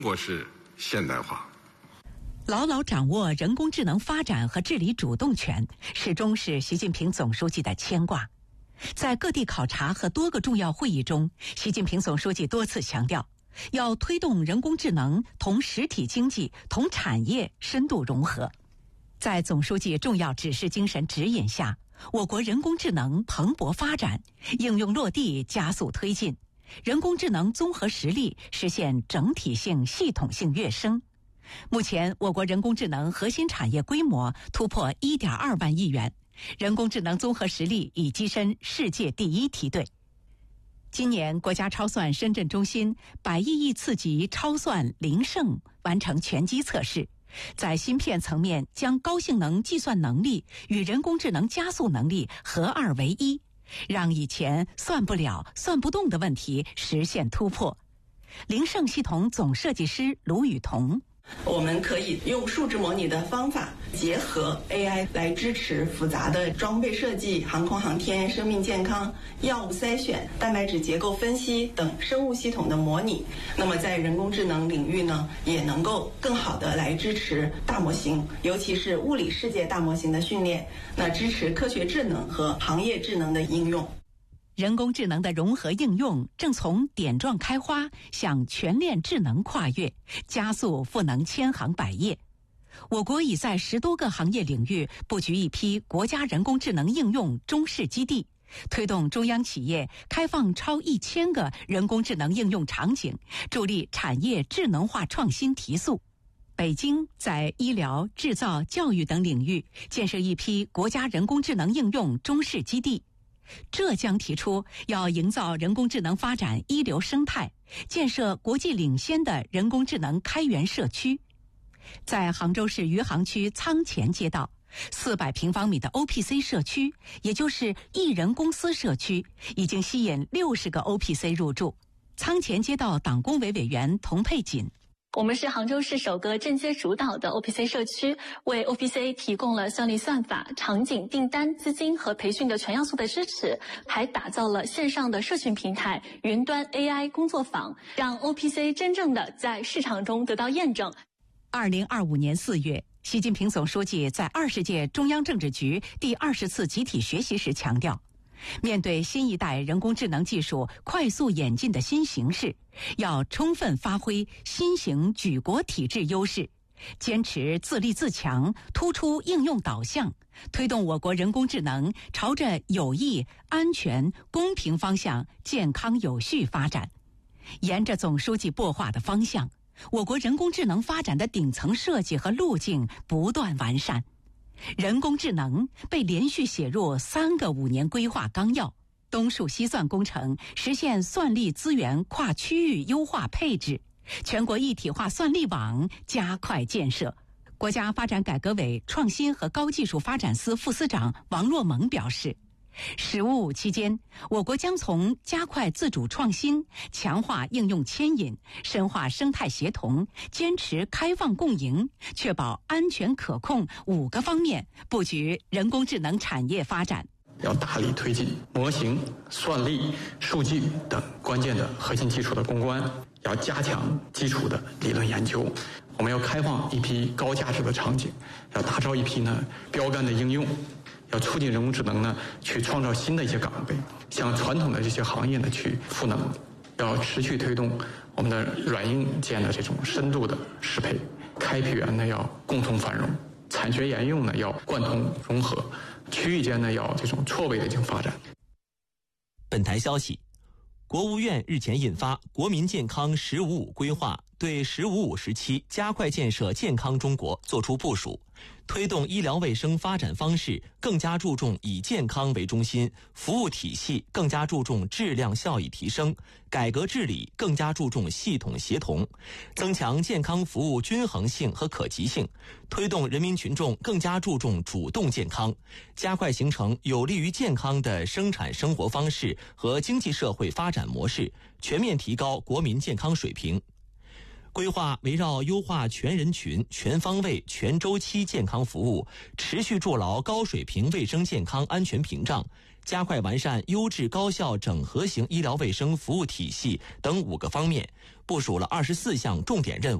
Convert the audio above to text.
中国式现代化。 牢牢掌握人工智能发展和治理主动权，始终是习近平总书记的牵挂。在各地考察和多个重要会议中，习近平总书记多次强调，要推动人工智能同实体经济、同产业深度融合。在总书记重要指示精神指引下，我国人工智能蓬勃发展，应用落地加速推进，人工智能综合实力实现整体性、系统性跃升。目前，我国人工智能核心产业规模突破 1.2 万亿元，人工智能综合实力已跻身世界第一梯队。今年，国家超算深圳中心100亿次级超算零胜完成全机测试，在芯片层面将高性能计算能力与人工智能加速能力合二为一，让以前算不了、算不动的问题实现突破。零胜系统总设计师卢雨桐， 我们可以用数值模拟的方法，结合 AI 来支持复杂的装备设计、航空航天、生命健康、药物筛选、蛋白质结构分析等生物系统的模拟。那么在人工智能领域呢，也能够更好的来支持大模型，尤其是物理世界大模型的训练，那支持科学智能和行业智能的应用。 人工智能的融合应用正从点状开花向全链智能跨越，加速赋能千行百业。我国已在10多个行业领域布局一批国家人工智能应用中试基地，推动中央企业开放超1000个人工智能应用场景，助力产业智能化创新提速。北京在医疗、制造、教育等领域建设一批国家人工智能应用中试基地。浙江提出要营造人工智能发展一流生态，建设国际领先的人工智能开源社区。在杭州市余杭区仓前街道，400平方米的 OPC 社区，也就是一人公司社区，已经吸引60个 OPC 入驻。仓前街道党工委委员童佩锦， 我们是杭州市首个镇街主导的 OPC 社区，为 OPC 提供了效率算法、场景、订单、资金和培训的全要素的支持，还打造了线上的社群平台、云端 AI 工作坊，让 OPC 真正的在市场中得到验证。 2025年4月，习近平总书记在20届中央政治局第20次集体学习时强调，面对新一代人工智能技术快速演进的新形势，要充分发挥新型举国体制优势，坚持自立自强，突出应用导向，推动我国人工智能朝着有益、安全、公平方向健康有序发展。沿着总书记擘画的方向，我国人工智能发展的顶层设计和路径不断完善。人工智能被连续写入3个5年规划纲要，东数西算工程实现算力资源跨区域优化配置，全国一体化算力网加快建设。国家发展改革委创新和高技术发展司副司长王若萌表示，“15+5”期间，我国将从加快自主创新、强化应用牵引、深化生态协同、坚持开放共赢、确保安全可控5个方面布局人工智能产业发展。 要大力推进模型、算力、数据等关键的核心技术的攻关，要加强基础的理论研究。我们要开放一批高价值的场景，要打造一批标杆的应用。要促进人工智能去创造新的一些岗位，向传统的这些行业去赋能。要持续推动我们的软硬件的这种深度的适配，开辟园要共同繁荣，产学研用要贯通融合，区域间要这种错位的发展。 本台消息，国务院日前印发《国民健康“15+5”规划》，对“15+5”时期加快建设健康中国作出部署，推动医疗卫生发展方式更加注重以健康为中心，服务体系更加注重质量效益提升，改革治理更加注重系统协同，增强健康服务均衡性和可及性，推动人民群众更加注重主动健康，加快形成有利于健康的生产生活方式和经济社会发展模式，全面提高国民健康水平。规划围绕优化全人群、全方位、全周期健康服务，持续筑牢高水平卫生健康安全屏障， 加快完善优质高效整合型医疗卫生服务体系等5个方面，部署了24项重点任务。